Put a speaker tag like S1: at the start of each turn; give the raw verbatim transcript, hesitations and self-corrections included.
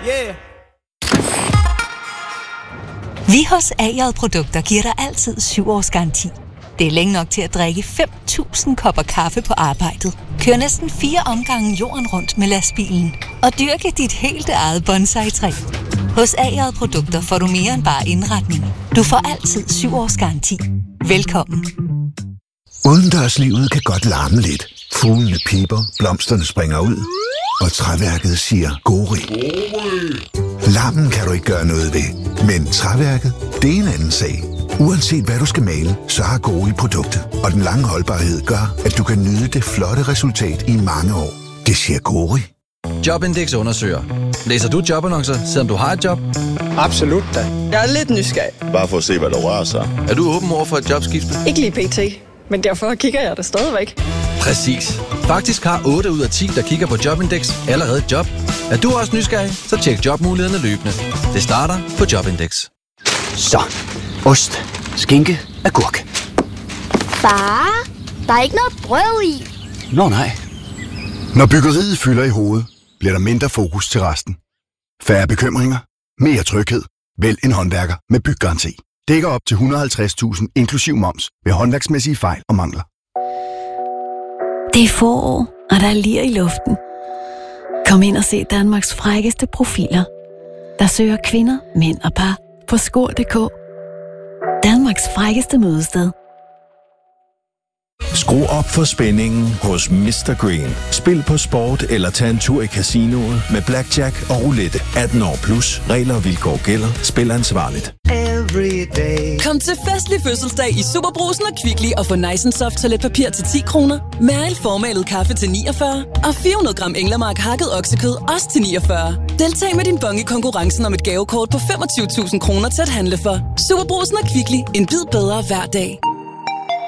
S1: Yeah.
S2: Vi hos A J Produkter giver dig altid syv års garanti. Det er længe nok til at drikke fem tusind kopper kaffe på arbejdet. Kør næsten fire omgange jorden rundt med lastbilen. Og dyrke dit helt eget bonsai-træ. Hos A J Produkter får du mere end bare indretning. Du får altid syv års garanti. Velkommen.
S3: Udendørslivet kan godt larme lidt. Fuglene piper, blomsterne springer ud. Og træværket siger gori. Larmen kan du ikke gøre noget ved. Men træværket, det er en anden sag. Uanset hvad du skal male, så har Gori produktet. Og den lange holdbarhed gør, at du kan nyde det flotte resultat i mange år. Det siger Gori.
S4: Jobindex undersøger. Læser du jobannoncer, selvom du har et job?
S5: Absolut da.
S6: Jeg er lidt nysgerrig.
S7: Bare for at se, hvad der rører sig.
S4: Er du åben over for et jobskifte?
S6: Ikke lige pt. Men derfor kigger jeg det stadigvæk.
S4: Præcis. Faktisk har otte ud af ti, der kigger på Jobindex, allerede et job. Er du også nysgerrig, så tjek jobmulighederne løbende. Det starter på Jobindex.
S8: Så, ost, skinke, agurk.
S9: Far, der er ikke noget brød i.
S8: Nå nej.
S10: Når byggeriet fylder i hovedet, bliver der mindre fokus til resten. Færre bekymringer, mere tryghed. Vælg en håndværker med byggaranti. Dækker op til et hundrede og halvtreds tusind inklusiv moms ved håndværksmæssige fejl og mangler.
S11: Det er forår, og der er lir i luften. Kom ind og se Danmarks frækkeste profiler, der søger kvinder, mænd og par på skor punktum d k. Danmarks frækkeste mødested.
S12: Skru op for spændingen hos mister Green. Spil på sport eller tag en tur i casinoet med blackjack og roulette. atten år plus. Regler og vilkår gælder. Spil ansvarligt.
S13: Kom til festlig fødselsdag i Superbrusen og Kvickly og få Nice and Soft toiletpapir til ti kroner, Mæril formalet kaffe til niogfyrre og fire hundrede gram Englemark hakket oksekød også til niogfyrre. Deltag med din bong i konkurrencen om et gavekort på femogtyve tusind kroner til at handle for. Superbrusen og Kvickly. En bid bedre hver dag.